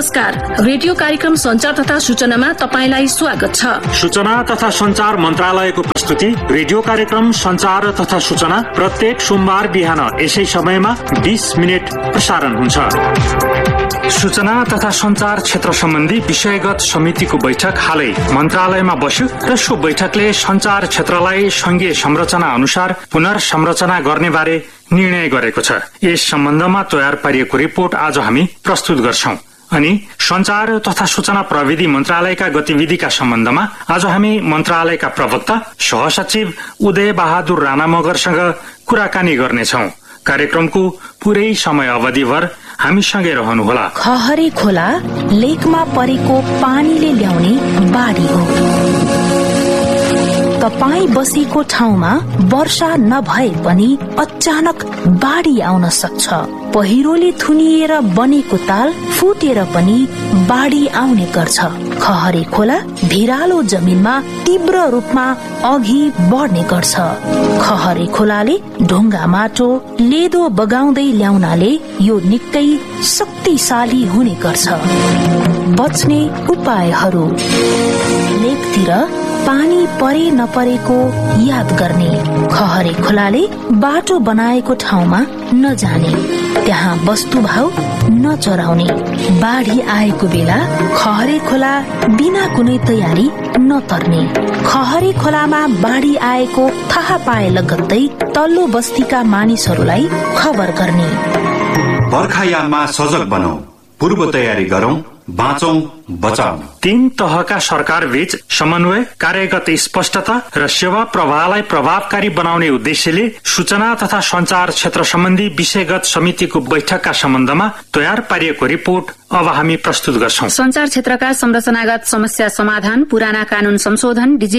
नमस्कार। रेडियो कार्यक्रम संचार तथा सूचनामा तपाईलाई स्वागत छ। सूचना तथा संचार मन्त्रालयको प्रस्तुति रेडियो कार्यक्रम संचार तथा सूचना प्रत्येक सोमबार बिहान यसै समयमा 20 मिनेट प्रसारण हुन्छ। सूचना तथा संचार क्षेत्र सम्बन्धी विषयगत समितिको बैठक हालै मन्त्रालयमा बस्यो र सो बैठकले संचार क्षेत्रलाई संघीय संरचना अनुसार पुनर्संरचना गर्ने बारे निर्णय गरेको छ। यस सम्बन्धमा तयार पारिएको रिपोर्ट आज हामी प्रस्तुत गर्छौं। अनि संचार तथा सूचना प्रविधि मन्त्रालयका गतिविधिका सम्बन्धमा आज हामी मन्त्रालयका प्रवक्ता सहसचिव उदय बहादुर राणा मगरसँग कुराकानी गर्नेछौं। कार्यक्रमको पुरै समय अवधिभर हामीसँगै रहनुहोला। खहरे खोला लेकमा परेको पानीले ल्याउने बाढी हो। तपाई बसेको ठाउँमा वर्षा नभए पनि अचानक बाढी आउन सक्छ। पहिरोले थुनिएर बनेको ताल फुटेर पनि बाढी आउने गर्छ। खहरे खोला भिरालो जमिनमा तीव्र रूपमा अघि बढ्ने गर्छ। खहरे खोलाले ढुङ्गा माटो लेदो बगाउँदै ल्याउनाले यो निकै शक्तिशाली हुने गर्छ। बच्ने उपायहरू: लेकतिर पानी परे नपरेको याद गर्ने। खहरे खोलाले बाटो बनाएको ठाउँमा नजाने। त्यहाँ वस्तुभाव नचराउने। बाढी आएको बेला खहरे खोला बिना कुनै तयारी नतर्ने। खहरे खोलामा बाढी आएको थाहा पाए लगत्तै तल्लो बस्तीका मानिसहरूलाई खबर गर्ने। बर्खायाममा सजग बनौं, पूर्व तयारी गरौं, बाँचौं बचाउँ। 3 तहका सरकार बीच समन्वय, कार्यगत स्पष्टता र सेवा प्रवाहलाई प्रभावकारी बनाउने उद्देश्यले सूचना तथा संचार क्षेत्र सम्बन्धी विषयगत समितिको बैठकका सम्बन्धमा तयार पारिएको रिपोर्ट अब हामी प्रस्तुत गर्छौं। संचार क्षेत्रका संरचनागत समस्या समाधान, पुराना कानून संशोधन,